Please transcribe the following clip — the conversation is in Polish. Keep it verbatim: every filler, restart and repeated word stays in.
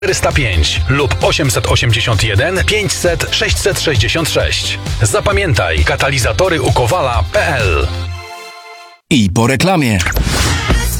czterysta pięć lub osiemset osiemdziesiąt jeden pięćset sześćset sześćdziesiąt sześć. Zapamiętaj, katalizatory u kowala kropka p l. I po reklamie.